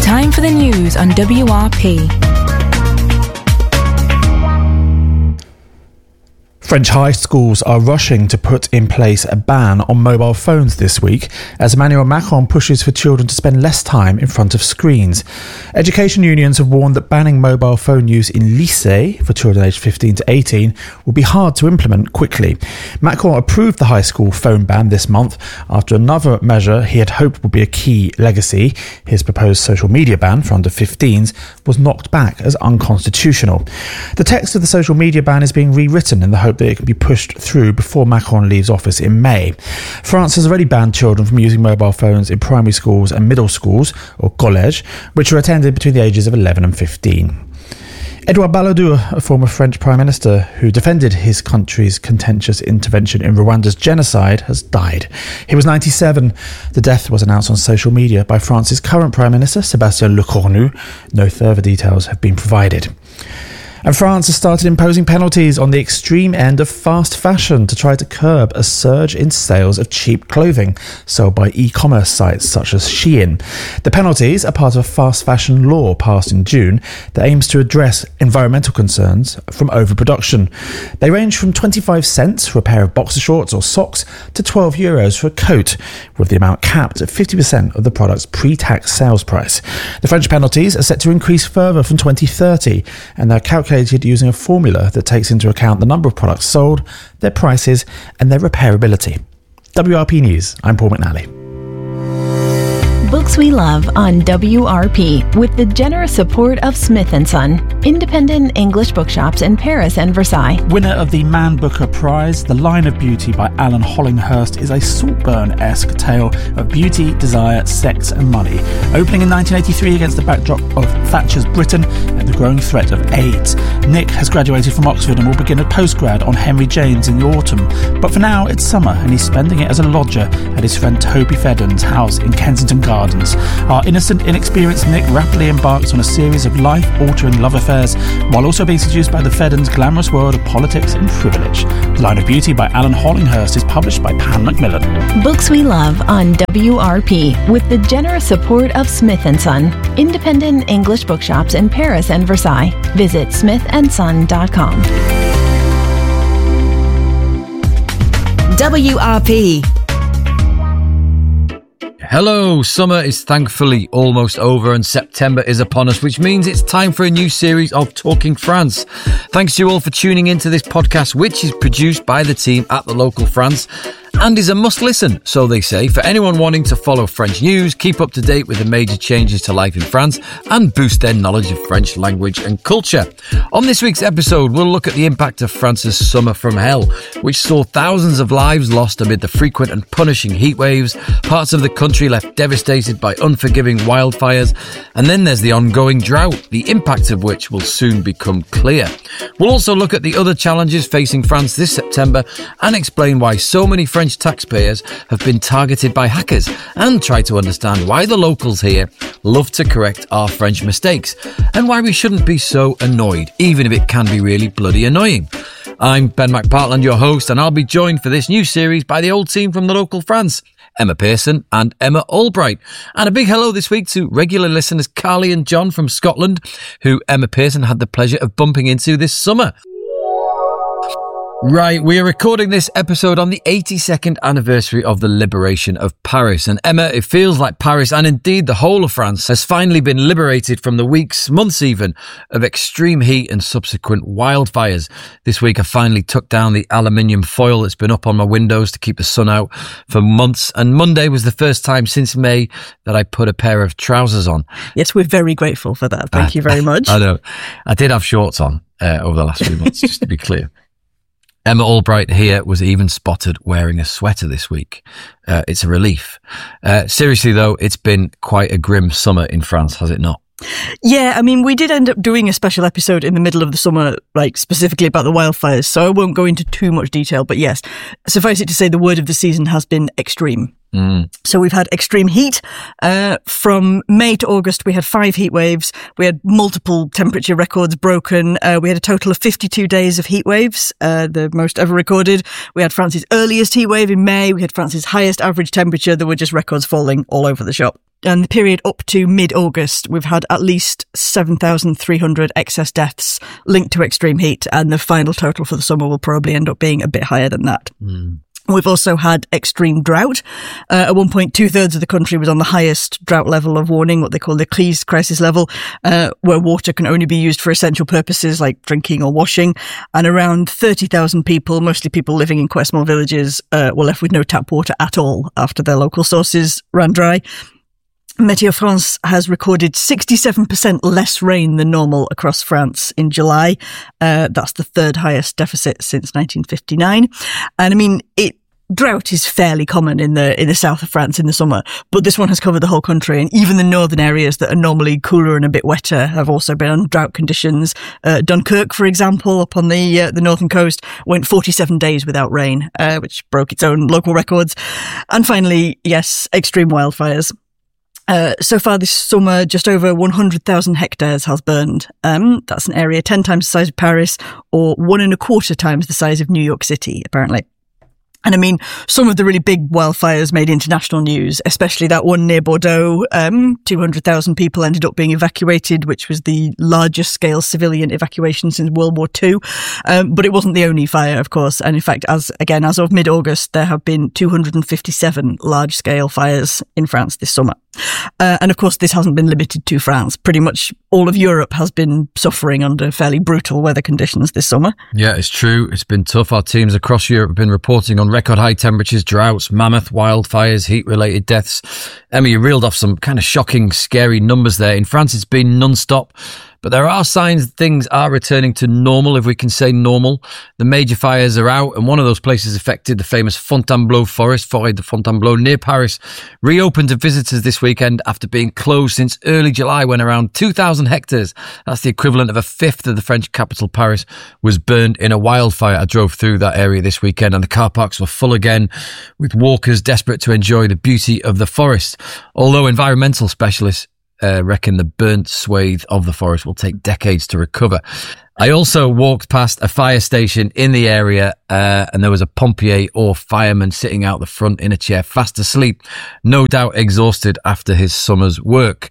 Time for the news on WRP. French high schools are rushing to put in place a ban on mobile phones this week as Emmanuel Macron pushes for children to spend less time in front of screens. Education unions have warned that banning mobile phone use in lycée for children aged 15 to 18 will be hard to implement quickly. Macron approved the high school phone ban this month after another measure he had hoped would be a key legacy. His proposed social media ban for under 15s was knocked back as unconstitutional. The text of the social media ban is being rewritten in the hope that it can be pushed through before Macron leaves office in May. France has already banned children from using mobile phones in primary schools and middle schools, or collège, which are attended between the ages of 11 and 15. Edouard Balladur, a former French Prime Minister who defended his country's contentious intervention in Rwanda's genocide, has died. He was 97. The death was announced on social media by France's current Prime Minister, Sébastien Lecornu. No further details have been provided. And France has started imposing penalties on the extreme end of fast fashion to try to curb a surge in sales of cheap clothing sold by e-commerce sites such as Shein. The penalties are part of a fast fashion law passed in June that aims to address environmental concerns from overproduction. They range from 25 cents for a pair of boxer shorts or socks to €12 for a coat, with the amount capped at 50% of the product's pre-tax sales price. The French penalties are set to increase further from 2030, and they're calculated using a formula that takes into account the number of products sold, their prices, and their repairability. WRP News, I'm Paul McNally. Books we love on WRP with the generous support of Smith & Son, independent English bookshops in Paris and Versailles. Winner of the Man Booker Prize, The Line of Beauty by Alan Hollinghurst is a Saltburn-esque tale of beauty, desire, sex and money. Opening in 1983 against the backdrop of Thatcher's Britain and the growing threat of AIDS. Nick has graduated from Oxford and will begin a postgrad on Henry James in the autumn. But for now, it's summer and he's spending it as a lodger at his friend Toby Fedden's house in Kensington Gardens. Our innocent, inexperienced Nick rapidly embarks on a series of life-altering love affairs while also being seduced by the Feddens' glamorous world of politics and privilege. The Line of Beauty by Alan Hollinghurst is published by Pan Macmillan. Books we love on WRP with the generous support of Smith & Son, independent English bookshops in Paris and Versailles. Visit smithandson.com. WRP. Hello, summer is thankfully almost over and September is upon us, which means it's time for a new series of Talking France. Thanks to you all for tuning into this podcast, which is produced by the team at The Local France and is a must listen, so they say, for anyone wanting to follow French news, keep up to date with the major changes to life in France and boost their knowledge of French language and culture. On this week's episode, we'll look at the impact of France's summer from hell, which saw thousands of lives lost amid the frequent and punishing heat waves, parts of the country left devastated by unforgiving wildfires, and then there's the ongoing drought, the impact of which will soon become clear. We'll also look at the other challenges facing France this September and explain why so many French taxpayers have been targeted by hackers and try to understand why the locals here love to correct our French mistakes and why we shouldn't be so annoyed, even if it can be really bloody annoying. I'm Ben McPartland, your host, and I'll be joined for this new series by the old team from The Local France, Emma Pearson and Emma Albright. And a big hello this week to regular listeners Carly and John from Scotland, who Emma Pearson had the pleasure of bumping into this summer. Right, we are recording this episode on the 82nd anniversary of the liberation of Paris. And Emma, it feels like Paris, and indeed the whole of France, has finally been liberated from the weeks, months even, of extreme heat and subsequent wildfires. This week I finally took down the aluminium foil that's been up on my windows to keep the sun out for months. And Monday was the first time since May that I put a pair of trousers on. Yes, we're very grateful for that. Thank you very much. I know. I did have shorts on over the last few months, just to be clear. Emma Albright here was even spotted wearing a sweater this week. It's a relief. Seriously, though, it's been quite a grim summer in France, has it not? Yeah, I mean, we did end up doing a special episode in the middle of the summer, like specifically about the wildfires, so I won't go into too much detail, but yes, suffice it to say the word of the season has been extreme. So we've had extreme heat. From May to August, we had 5 heat waves. We had multiple temperature records broken. We had a total of 52 days of heat waves, the most ever recorded. We had France's earliest heat wave in May. We had France's highest average temperature. There were just records falling all over the shop. And the period up to mid-August, we've had at least 7,300 excess deaths linked to extreme heat, and the final total for the summer will probably end up being a bit higher than that. We've also had extreme drought. At one point, 2/3 of the country was on the highest drought level of warning, what they call the crise crisis level, where water can only be used for essential purposes like drinking or washing. And around 30,000 people, mostly people living in quite small villages, were left with no tap water at all after their local sources ran dry. Météo France has recorded 67% less rain than normal across France in July. That's the third highest deficit since 1959. And I mean, drought is fairly common in the south of France in the summer, but this one has covered the whole country, and even the northern areas that are normally cooler and a bit wetter have also been on drought conditions. Dunkirk, for example, up on the northern coast, went 47 days without rain, which broke its own local records. And finally, yes, extreme wildfires. So far this summer, just over 100,000 hectares has burned. That's an area 10 times the size of Paris, or 1.25 times the size of New York City, apparently. And I mean, some of the really big wildfires made international news, especially that one near Bordeaux. 200,000 people ended up being evacuated, which was the largest scale civilian evacuation since World War II. But it wasn't the only fire, of course. And in fact, as of mid-August, there have been 257 large scale fires in France this summer. And of course, this hasn't been limited to France. Pretty much all of Europe has been suffering under fairly brutal weather conditions this summer. Yeah, it's true. It's been tough. Our teams across Europe have been reporting on record high temperatures, droughts, mammoth wildfires, heat-related deaths. Emma, you reeled off some kind of shocking, scary numbers there. In France, it's been non-stop. But there are signs that things are returning to normal, if we can say normal. The major fires are out, and one of those places affected, the famous Fontainebleau forest, Forêt de Fontainebleau, near Paris, reopened to visitors this weekend after being closed since early July, when around 2,000 hectares, that's the equivalent of a fifth of the French capital, Paris, was burned in a wildfire. I drove through that area this weekend, and the car parks were full again, with walkers desperate to enjoy the beauty of the forest. Although environmental specialists reckon the burnt swathe of the forest will take decades to recover. I also walked past a fire station in the area, and there was a pompier or fireman sitting out the front in a chair, fast asleep, no doubt exhausted after his summer's work.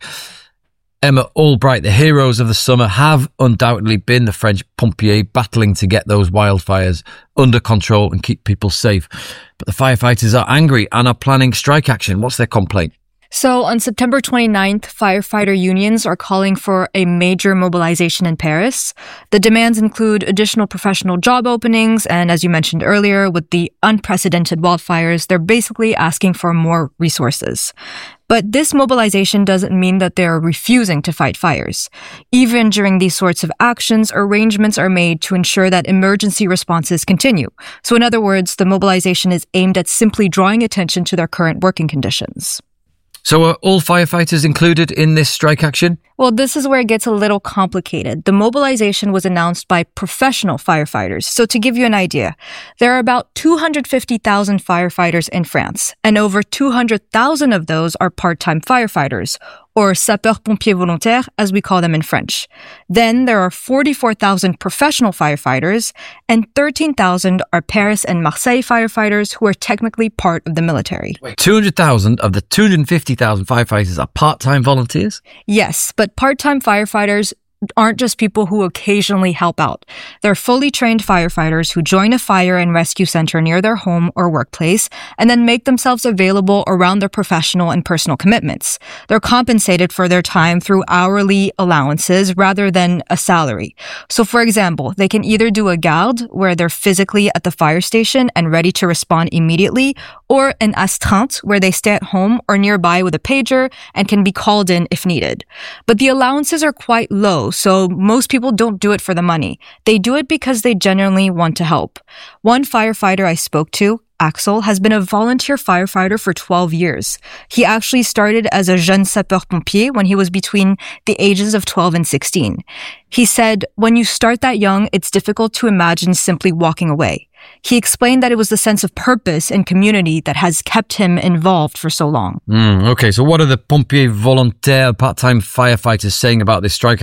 Emma Albright, the heroes of the summer have undoubtedly been the French pompiers, battling to get those wildfires under control and keep people safe. But the firefighters are angry and are planning strike action. What's their complaint? So on September 29th, firefighter unions are calling for a major mobilization in Paris. The demands include additional professional job openings, and as you mentioned earlier, with the unprecedented wildfires, they're basically asking for more resources. But this mobilization doesn't mean that they're refusing to fight fires. Even during these sorts of actions, arrangements are made to ensure that emergency responses continue. So in other words, the mobilization is aimed at simply drawing attention to their current working conditions. So are all firefighters included in this strike action? Well, this is where it gets a little complicated. The mobilization was announced by professional firefighters. So to give you an idea, there are about 250,000 firefighters in France, and over 200,000 of those are part-time firefighters, or sapeurs-pompiers volontaires, as we call them in French. Then there are 44,000 professional firefighters, and 13,000 are Paris and Marseille firefighters who are technically part of the military. Wait, 200,000 of the 250,000 firefighters are part-time volunteers? Yes, but part-time firefighters aren't just people who occasionally help out. They're fully trained firefighters who join a fire and rescue center near their home or workplace and then make themselves available around their professional and personal commitments. They're compensated for their time through hourly allowances rather than a salary. So for example, they can either do a garde, where they're physically at the fire station and ready to respond immediately, or an astreinte, where they stay at home or nearby with a pager and can be called in if needed. But the allowances are quite low, so most people don't do it for the money. They do it because they genuinely want to help. One firefighter I spoke to, Axel, has been a volunteer firefighter for 12 years. He actually started as a jeune sapeur-pompier when he was between the ages of 12 and 16. He said, when you start that young, it's difficult to imagine simply walking away. He explained that it was the sense of purpose and community that has kept him involved for so long. Okay, so what are the pompiers volontaires, part-time firefighters, saying about this strike action?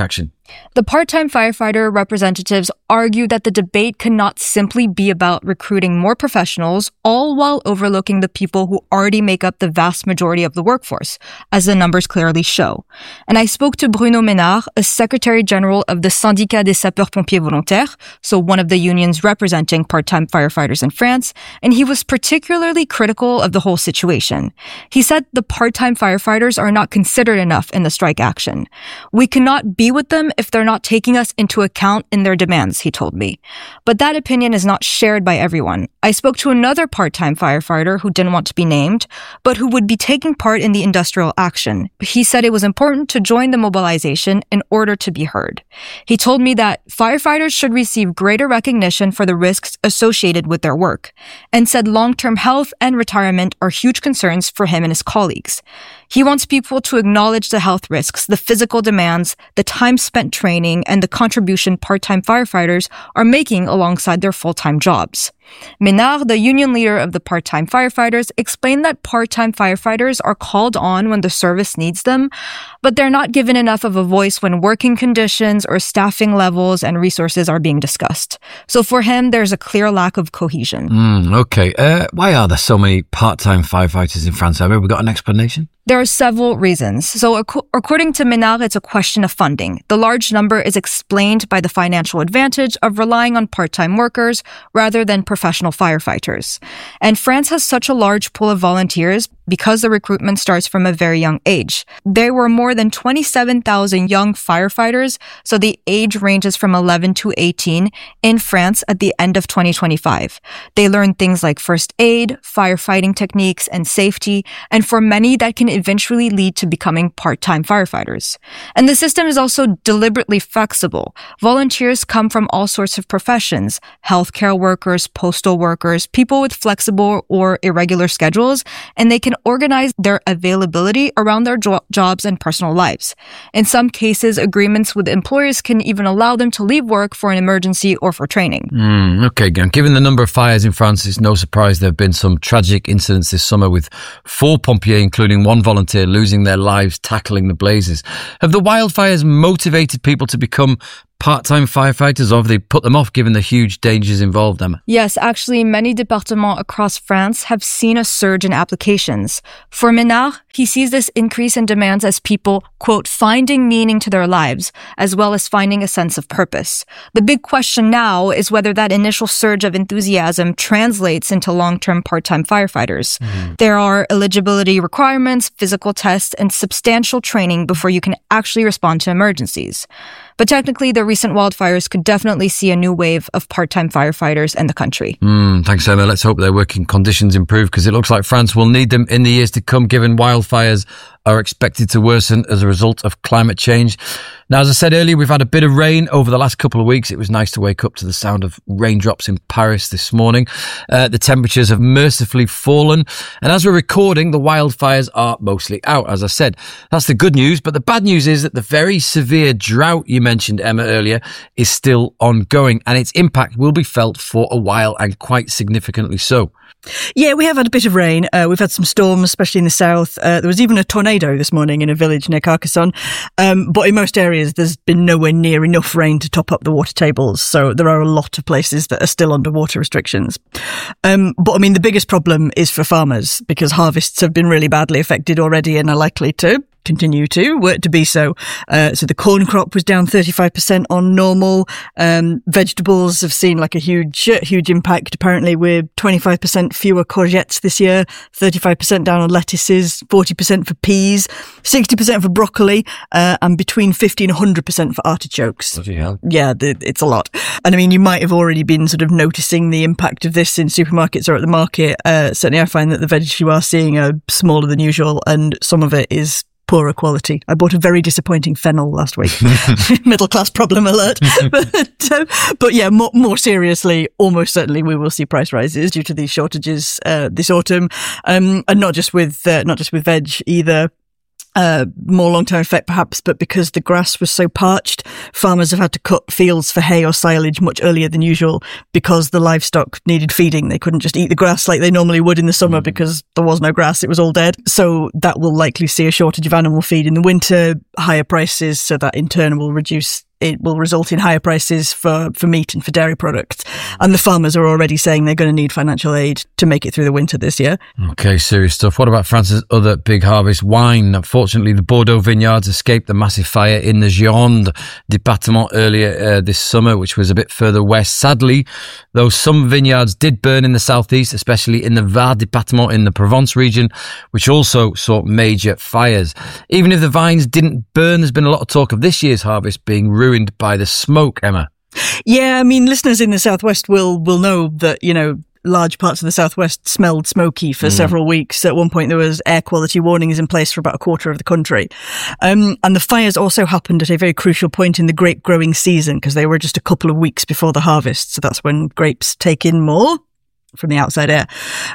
The part-time firefighter representatives argue that the debate cannot simply be about recruiting more professionals, all while overlooking the people who already make up the vast majority of the workforce, as the numbers clearly show. And I spoke to Bruno Ménard, a Secretary General of the Syndicat des Sapeurs-Pompiers Volontaires, so one of the unions representing part-time firefighters in France, and he was particularly critical of the whole situation. He said the part-time firefighters are not considered enough in the strike action. We cannot be with them if they're not taking us into account in their demands, he told me. But that opinion is not shared by everyone. I spoke to another part-time firefighter who didn't want to be named, but who would be taking part in the industrial action. He said it was important to join the mobilization in order to be heard. He told me that firefighters should receive greater recognition for the risks associated with their work, and said long-term health and retirement are huge concerns for him and his colleagues. He wants people to acknowledge the health risks, the physical demands, the time spent training, and the contribution part-time firefighters are making alongside their full-time jobs. Ménard, the union leader of the part-time firefighters, explained that part-time firefighters are called on when the service needs them, but they're not given enough of a voice when working conditions or staffing levels and resources are being discussed. So for him, there's a clear lack of cohesion. Okay. Why are there so many part-time firefighters in France? Have we got an explanation? There are several reasons. So according to Ménard, it's a question of funding. The large number is explained by the financial advantage of relying on part-time workers rather than professional firefighters. And France has such a large pool of volunteers because the recruitment starts from a very young age. There were more than 27,000 young firefighters, so the age ranges from 11 to 18 in France at the end of 2025. They learn things like first aid, firefighting techniques, and safety, and for many that can eventually lead to becoming part-time firefighters. And the system is also deliberately flexible. Volunteers come from all sorts of professions: healthcare workers, postal workers, people with flexible or irregular schedules, and they can organize their availability around their jobs and personal lives. In some cases, agreements with employers can even allow them to leave work for an emergency or for training. Okay, given the number of fires in France, it's no surprise there have been some tragic incidents this summer with 4 pompiers, including one volunteer, losing their lives tackling the blazes. Have the wildfires motivated people to become part-time firefighters, or have they put them off given the huge dangers involved, Emma? Yes, actually, many départements across France have seen a surge in applications. For Ménard, he sees this increase in demands as people, quote, finding meaning to their lives, as well as finding a sense of purpose. The big question now is whether that initial surge of enthusiasm translates into long-term part-time firefighters. There are eligibility requirements, physical tests, and substantial training before you can actually respond to emergencies. But technically, the recent wildfires could definitely see a new wave of part-time firefighters in the country. Thanks, Emma. Let's hope their working conditions improve, because it looks like France will need them in the years to come, given wildfires are expected to worsen as a result of climate change. Now, as I said earlier, we've had a bit of rain over the last couple of weeks. It was nice to wake up to the sound of raindrops in Paris this morning. The temperatures have mercifully fallen. And as we're recording, the wildfires are mostly out, as I said. That's the good news. But the bad news is that the very severe drought you mentioned, Emma, earlier, is still ongoing. And its impact will be felt for a while, and quite significantly so. Yeah, we have had a bit of rain. We've had some storms, especially in the south. There was even a tornado this morning in a village near Carcassonne. But in most areas, there's been nowhere near enough rain to top up the water tables. So there are a lot of places that are still under water restrictions. But I mean, the biggest problem is for farmers, because harvests have been really badly affected already and are likely to continue to be so. So the corn crop was down 35% on normal. Vegetables have seen like a huge impact. Apparently we're 25% fewer courgettes this year, 35% down on lettuces, 40% for peas, 60% for broccoli, and between 50 and 100% for artichokes. Bloody hell. Yeah, it's a lot. And I mean, you might have already been sort of noticing the impact of this in supermarkets or at the market. Certainly I find that the veg you are seeing are smaller than usual, and some of it is poorer quality. I bought a very disappointing fennel last week. Middle class problem alert. But yeah, more seriously, almost certainly we will see price rises due to these shortages this autumn, and not just with veg either. More long-term effect perhaps, but because the grass was so parched, farmers have had to cut fields for hay or silage much earlier than usual because the livestock needed feeding. They couldn't just eat the grass like they normally would in the summer because there was no grass, it was all dead. So that will likely see a shortage of animal feed in the winter, higher prices, so that in turn will reduce it will result in higher prices for meat and for dairy products. And the farmers are already saying they're going to need financial aid to make it through the winter this year. Okay, serious stuff. What about France's other big harvest, wine? Unfortunately, the Bordeaux vineyards escaped the massive fire in the Gironde department earlier this summer, which was a bit further west. Sadly, though, some vineyards did burn in the southeast, especially in the Var department in the Provence region, which also saw major fires. Even if the vines didn't burn, there's been a lot of talk of this year's harvest being ruined by the smoke, Emma. Yeah, I mean, listeners in the southwest will know that, large parts of the southwest smelled smoky for several weeks. At one point, there was air quality warnings in place for about a quarter of the country. And the fires also happened at a very crucial point in the grape growing season, because they were just a couple of weeks before the harvest. So that's when grapes take in more from the outside air.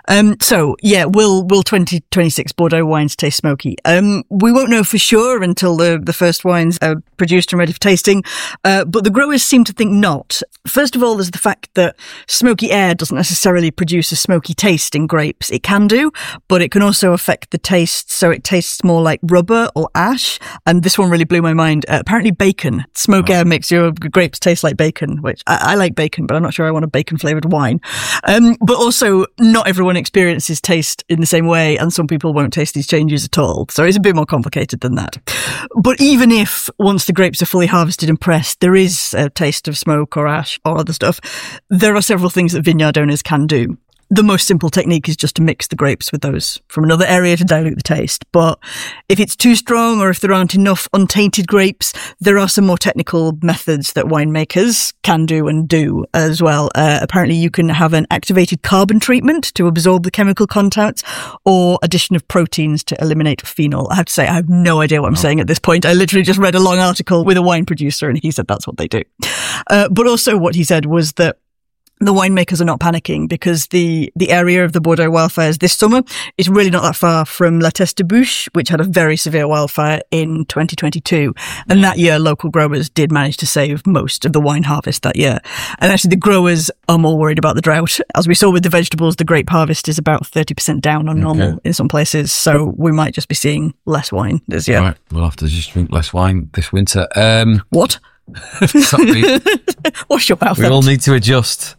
So yeah, will 2026 Bordeaux wines taste smoky? We won't know for sure until the first wines are produced and ready for tasting. But the growers seem to think not. First of all, there's the fact that smoky air doesn't necessarily produce a smoky taste in grapes. It can do, but it can also affect the taste. So it tastes more like rubber or ash. And this one really blew my mind. Apparently bacon. Smoke air makes your grapes taste like bacon, which I like bacon, but I'm not sure I want a bacon flavored wine. But also, not everyone experiences taste in the same way, and some people won't taste these changes at all. So it's a bit more complicated than that. But even if, once the grapes are fully harvested and pressed, there is a taste of smoke or ash or other stuff, there are several things that vineyard owners can do. The most simple technique is just to mix the grapes with those from another area to dilute the taste. But if it's too strong, or if there aren't enough untainted grapes, there are some more technical methods that winemakers can do and do as well. Apparently you can have an activated carbon treatment to absorb the chemical contents, or addition of proteins to eliminate phenol. I have to say, I have no idea what I'm saying at this point. I literally just read a long article with a wine producer, and he said that's what they do. But also what he said was that the winemakers are not panicking, because the area of the Bordeaux wildfires this summer is really not that far from La Teste-de-Buch, which had a very severe wildfire in 2022. And that year, local growers did manage to save most of the wine harvest that year. And actually, the growers are more worried about the drought. As we saw with the vegetables, the grape harvest is about 30% down on normal in some places. So we might just be seeing less wine this year. Right, we'll have to just drink less wine this winter. What? Sorry. Wash your mouth We all need to adjust.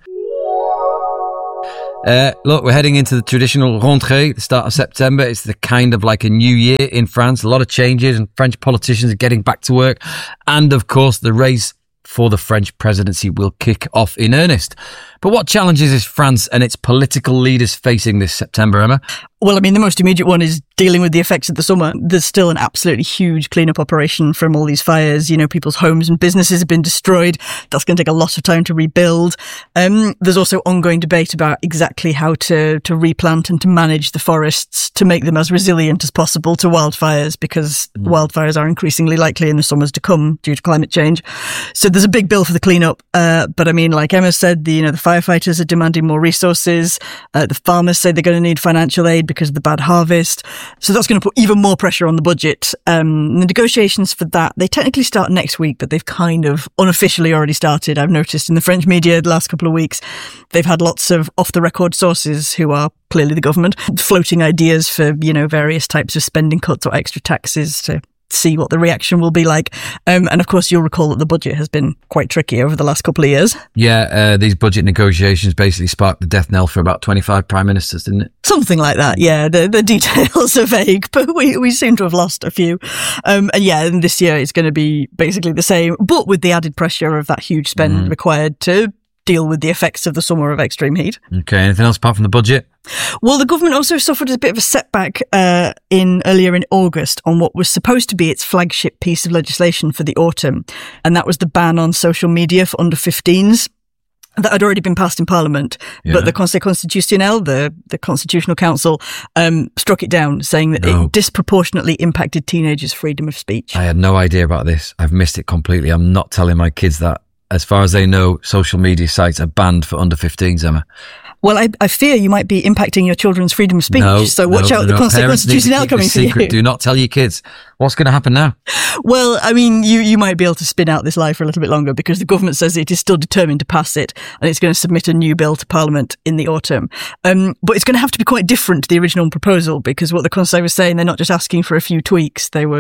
Look, we're heading into the traditional rentrée, the start of September. It's the kind of like a new year in France. A lot of changes, and French politicians are getting back to work. And of course, the race for the French presidency will kick off in earnest. But what challenges is France and its political leaders facing this September, Emma? Well, I mean, the most immediate one is dealing with the effects of the summer. There's still an absolutely huge cleanup operation from all these fires. People's homes and businesses have been destroyed. That's going to take a lot of time to rebuild. There's also ongoing debate about exactly how to replant and to manage the forests to make them as resilient as possible to wildfires, because wildfires are increasingly likely in the summers to come due to climate change. So there's a big bill for the cleanup. But I mean, like Emma said, the firefighters are demanding more resources. The farmers say they're going to need financial aid because of the bad harvest. So that's going to put even more pressure on the budget. The negotiations for that, they technically start next week, but they've kind of unofficially already started. I've noticed in the French media the last couple of weeks, they've had lots of off-the-record sources who are clearly the government floating ideas for, various types of spending cuts or extra taxes to see what the reaction will be like. And of course, you'll recall that the budget has been quite tricky over the last couple of years. Yeah, these budget negotiations basically sparked the death knell for about 25 prime ministers, didn't it? Something like that, yeah. The details are vague, but we seem to have lost a few. And this year it's going to be basically the same, but with the added pressure of that huge spend required to deal with the effects of the summer of extreme heat. Okay, anything else apart from the budget? Well, the government also suffered a bit of a setback earlier in August on what was supposed to be its flagship piece of legislation for the autumn, and that was the ban on social media for under 15s. That had already been passed in Parliament, but the Conseil Constitutionnel, the Constitutional Council, struck it down, saying that it disproportionately impacted teenagers' freedom of speech. I had no idea about this. I've missed it completely. I'm not telling my kids that. As far as they know, social media sites are banned for under 15s, Emma. Well, I fear you might be impacting your children's freedom of speech. So watch out, the Conseil Constitutionnel coming for you. Do not tell your kids. What's going to happen now? Well, I mean, you might be able to spin out this lie for a little bit longer, because the government says it is still determined to pass it, and it's going to submit a new bill to Parliament in the autumn. But it's going to have to be quite different to the original proposal, because what the Conseil was saying, they're not just asking for a few tweaks. They were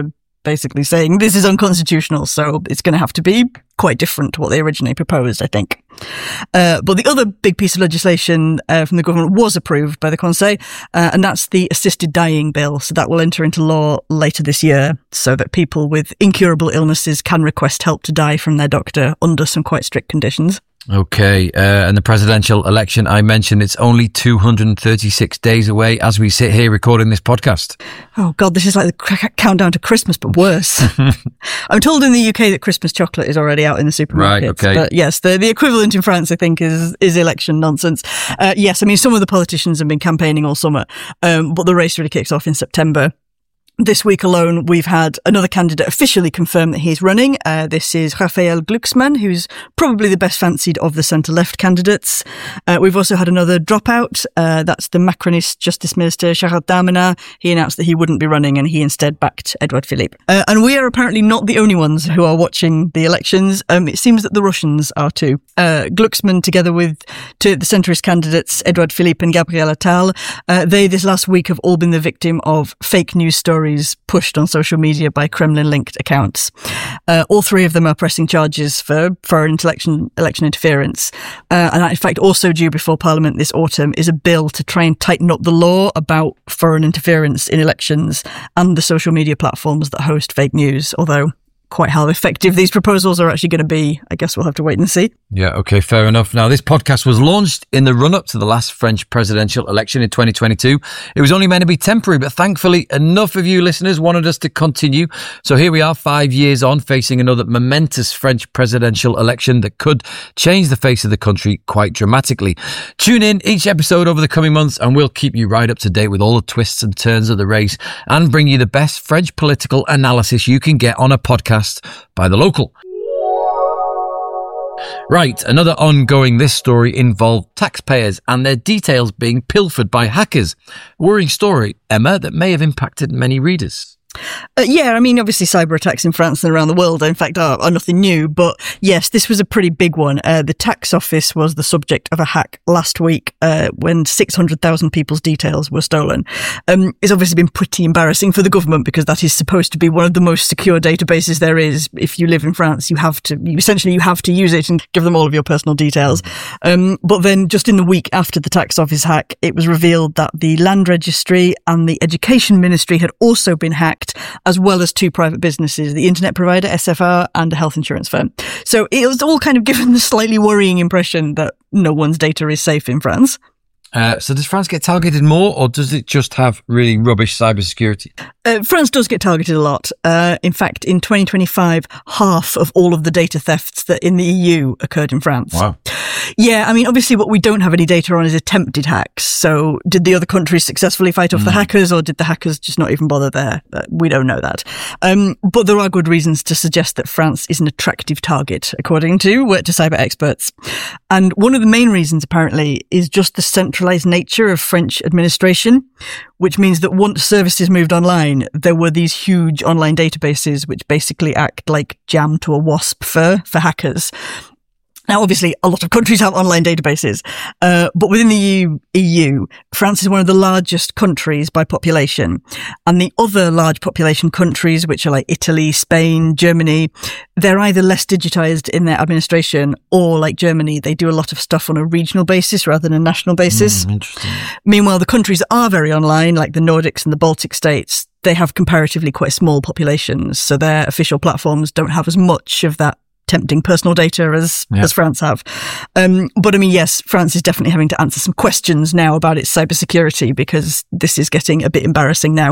basically saying this is unconstitutional, so it's going to have to be quite different to what they originally proposed, I think. But the other big piece of legislation from the government was approved by the Conseil, and that's the assisted dying bill. So that will enter into law later this year, so that people with incurable illnesses can request help to die from their doctor under some quite strict conditions. Okay, and the presidential election, I mentioned it's only 236 days away as we sit here recording this podcast. Oh God, this is like the countdown to Christmas, but worse. I'm told in the UK that Christmas chocolate is already out in the supermarkets. Right, okay. But yes, the equivalent in France, I think, is election nonsense. Yes, I mean, some of the politicians have been campaigning all summer, but the race really kicks off in September. This week alone, we've had another candidate officially confirm that he's running. This is Raphael Glucksmann, who's probably the best fancied of the centre-left candidates. We've also had another dropout. That's the Macronist Justice Minister, Gérald Darmanin. He announced that he wouldn't be running and he instead backed Edouard Philippe. And we are apparently not the only ones who are watching the elections. It seems that the Russians are too. Glucksmann, together with the centrist candidates, Edouard Philippe and Gabriel Attal, they this last week have all been the victim of fake news stories pushed on social media by Kremlin-linked accounts. All three of them are pressing charges for foreign election interference. And in fact, also due before Parliament this autumn is a bill to try and tighten up the law about foreign interference in elections and the social media platforms that host fake news, although quite how effective these proposals are actually going to be, I guess we'll have to wait and see. Yeah, okay, fair enough. Now, this podcast was launched in the run-up to the last French presidential election in 2022. It was only meant to be temporary, but thankfully enough of you listeners wanted us to continue. So here we are 5 years on, facing another momentous French presidential election that could change the face of the country quite dramatically. Tune in each episode over the coming months and we'll keep you right up to date with all the twists and turns of the race and bring you the best French political analysis you can get on a podcast by The Local. Right, another ongoing this story involved taxpayers and their details being pilfered by hackers. Worrying story, Emma, that may have impacted many readers. Yeah, I mean, obviously cyber attacks in France and around the world, in fact, are nothing new. But yes, this was a pretty big one. The tax office was the subject of a hack last week when 600,000 people's details were stolen. It's obviously been pretty embarrassing for the government because that is supposed to be one of the most secure databases there is. If you live in France, you have to use it and give them all of your personal details. But then just in the week after the tax office hack, it was revealed that the Land Registry and the Education Ministry had also been hacked, as well as two private businesses, the internet provider SFR and a health insurance firm. So it was all kind of given the slightly worrying impression that no one's data is safe in France. So does France get targeted more, or does it just have really rubbish cybersecurity? France does get targeted a lot. In fact, in 2025, half of all of the data thefts that in the EU occurred in France. Wow. Yeah, I mean, obviously what we don't have any data on is attempted hacks. So did the other countries successfully fight off the hackers, or did the hackers just not even bother there? We don't know that. But there are good reasons to suggest that France is an attractive target, according to cyber experts. And one of the main reasons, apparently, is just the centralized nature of French administration, which means that once services moved online, there were these huge online databases which basically act like jam to a wasp for hackers. Now, obviously, a lot of countries have online databases, but within the EU, France is one of the largest countries by population. And the other large population countries, which are like Italy, Spain, Germany, they're either less digitized in their administration or, like Germany, they do a lot of stuff on a regional basis rather than a national basis. Interesting. Meanwhile, the countries that are very online, like the Nordics and the Baltic states, they have comparatively quite small populations. So their official platforms don't have as much of that tempting personal data as France have. But I mean, yes, France is definitely having to answer some questions now about its cybersecurity because this is getting a bit embarrassing now.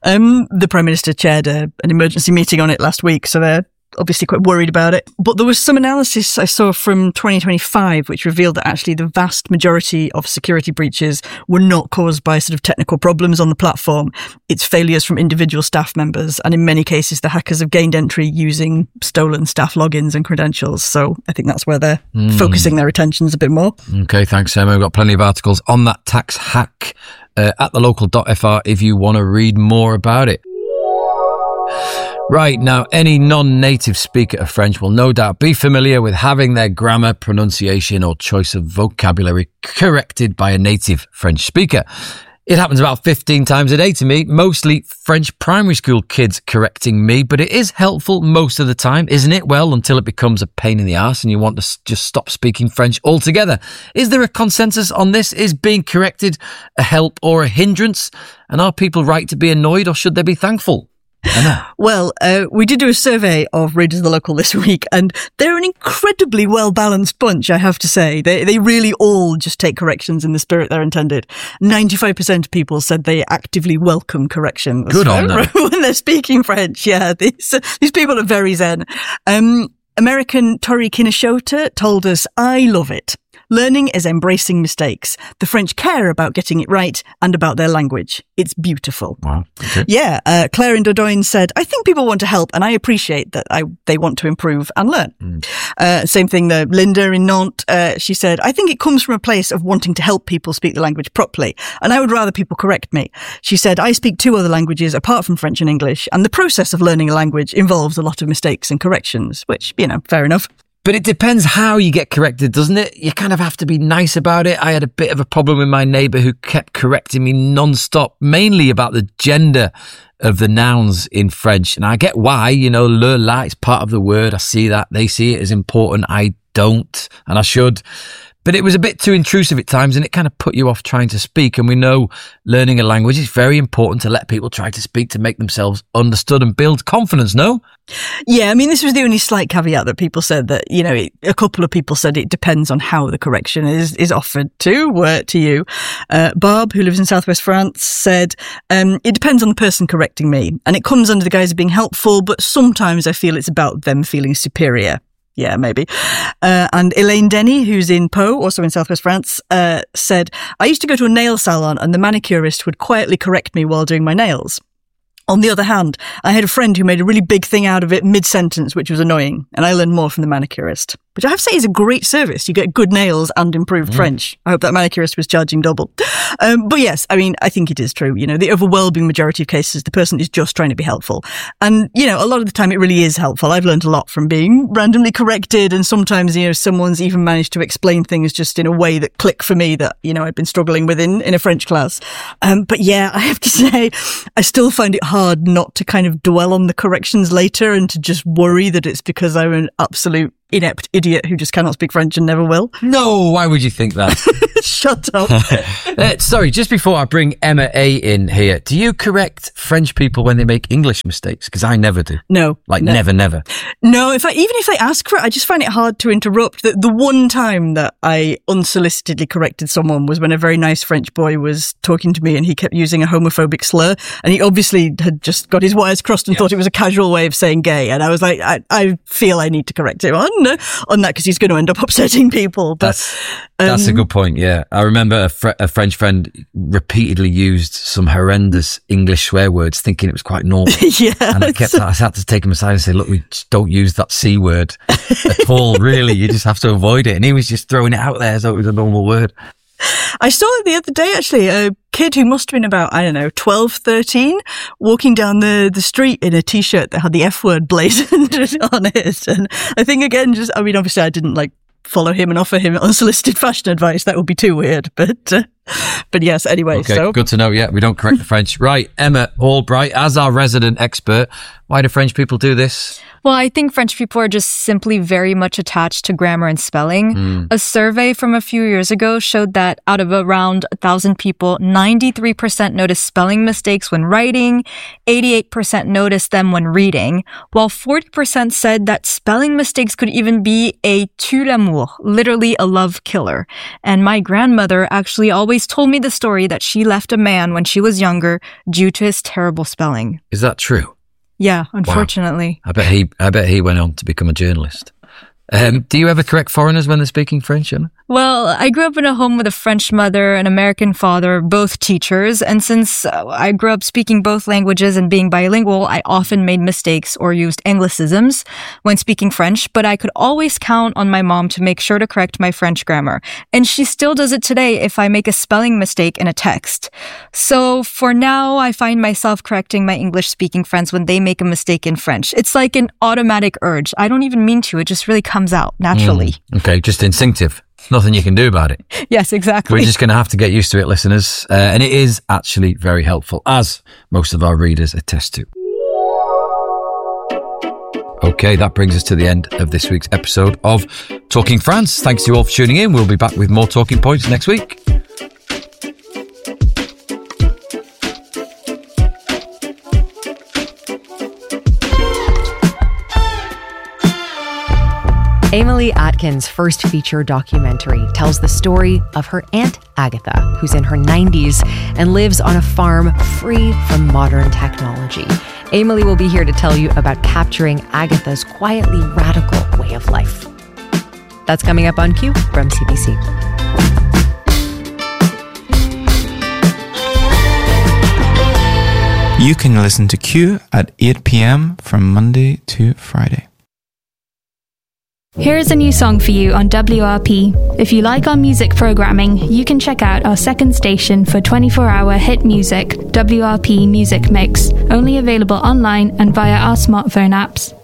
The Prime Minister chaired an emergency meeting on it last week, so they're obviously quite worried about it. But there was some analysis I saw from 2025 which revealed that actually the vast majority of security breaches were not caused by sort of technical problems on the platform. It's failures from individual staff members, and in many cases the hackers have gained entry using stolen staff logins and credentials. So I think that's where they're focusing their attentions a bit more. Okay, thanks, Emma. We've got plenty of articles on that tax hack at thelocal.fr if you want to read more about it. Right, now any non-native speaker of French will no doubt be familiar with having their grammar, pronunciation or choice of vocabulary corrected by a native French speaker. It happens about 15 times a day to me, mostly French primary school kids correcting me, but it is helpful most of the time, isn't it? Well, until it becomes a pain in the arse and you want to just stop speaking French altogether. Is there a consensus on this? Is being corrected a help or a hindrance? And are people right to be annoyed, or should they be thankful? Well, we did do a survey of readers of the Local this week, and they're an incredibly well-balanced bunch, I have to say. They really all just take corrections in the spirit they're intended. 95% of people said they actively welcome corrections. Good on them. When they're speaking French, yeah. These people are very zen. American Tori Kineshota told us, "I love it. Learning is embracing mistakes. The French care about getting it right and about their language. It's beautiful." Wow. Okay. Yeah. Claire in Dordogne said, "I think people want to help and I appreciate that they want to improve and learn." Same thing, Linda in Nantes, she said, "I think it comes from a place of wanting to help people speak the language properly, and I would rather people correct me." She said, "I speak 2 other languages apart from French and English, and the process of learning a language involves a lot of mistakes and corrections," which, fair enough. But it depends how you get corrected, doesn't it? You kind of have to be nice about it. I had a bit of a problem with my neighbour who kept correcting me non-stop, mainly about the gender of the nouns in French. And I get why, le, la is part of the word. I see that. They see it as important. I don't, and I should. But it was a bit too intrusive at times, and it kind of put you off trying to speak. And we know learning a language is very important to let people try to speak to make themselves understood and build confidence, no? Yeah, this was the only slight caveat that people said that, a couple of people said it depends on how the correction is offered to you. Barb, who lives in southwest France, said, "It depends on the person correcting me, and it comes under the guise of being helpful, but sometimes I feel it's about them feeling superior." Yeah, maybe. And Elaine Denny, who's in Pau, also in southwest France, said, "I used to go to a nail salon and the manicurist would quietly correct me while doing my nails. On the other hand, I had a friend who made a really big thing out of it mid-sentence, which was annoying, and I learned more from the manicurist." Which I have to say is a great service. You get good nails and improved French. I hope that manicurist was charging double. But yes, I think it is true. The overwhelming majority of cases, the person is just trying to be helpful. And, a lot of the time it really is helpful. I've learned a lot from being randomly corrected, and sometimes, someone's even managed to explain things just in a way that click for me that, I'd been struggling with in a French class. But yeah, I have to say, I still find it hard not to kind of dwell on the corrections later and to just worry that it's because I'm an absolute inept idiot who just cannot speak French and never will. No, why would you think that? Shut up. Sorry, just before I bring Emma A in here, do you correct French people when they make English mistakes? Because I never do. No. Never. No, even if they ask for it, I just find it hard to interrupt. The one time that I unsolicitedly corrected someone was when a very nice French boy was talking to me and he kept using a homophobic slur, and he obviously had just got his wires crossed and thought it was a casual way of saying gay, and I was like, I feel I need to correct him on that because he's going to end up upsetting people. But that's a good point, yeah. I remember a French friend repeatedly used some horrendous English swear words thinking it was quite normal. Yeah. And I had to take him aside and say, "Look, we just don't use that C word at all, really. You just have to avoid it." And he was just throwing it out there as though it was a normal word. I saw it the other day, actually, a kid who must have been about, 12, 13, walking down the street in a T-shirt that had the F word blazoned on it. And I think, again, obviously I didn't follow him and offer him unsolicited fashion advice. That would be too weird. But yes, anyway. Okay, so good to know. Yeah, we don't correct the French. Right, Emma Albright, as our resident expert, why do French people do this? Well, I think French people are just simply very much attached to grammar and spelling. A survey from a few years ago showed that out of around 1,000 people, 93% noticed spelling mistakes when writing, 88% noticed them when reading, while 40% said that spelling mistakes could even be a tue l'amour, literally a love killer. And my grandmother actually always told me the story that she left a man when she was younger due to his terrible spelling. Is that true? Yeah, unfortunately. Wow. I bet he went on to become a journalist. Do you ever correct foreigners when they're speaking French, Emma? Well, I grew up in a home with a French mother, an American father, both teachers. And since I grew up speaking both languages and being bilingual, I often made mistakes or used anglicisms when speaking French, but I could always count on my mom to make sure to correct my French grammar. And she still does it today if I make a spelling mistake in a text. So for now, I find myself correcting my English-speaking friends when they make a mistake in French. It's like an automatic urge. I don't even mean to. It just really comes out naturally. Okay, just instinctive. nothing you can do about it. Yes, exactly. We're just going to have to get used to it, listeners. And it is actually very helpful, as most of our readers attest to. Okay, that brings us to the end of this week's episode of Talking France. Thanks to you all for tuning in. We'll be back with more talking points next week. Emily Atkins' first feature documentary tells the story of her Aunt Agatha, who's in her 90s and lives on a farm free from modern technology. Emily will be here to tell you about capturing Agatha's quietly radical way of life. That's coming up on Q from CBC. You can listen to Q at 8 p.m. from Monday to Friday. Here is a new song for you on WRP. If you like our music programming, you can check out our second station for 24-hour hit music, WRP Music Mix, only available online and via our smartphone apps.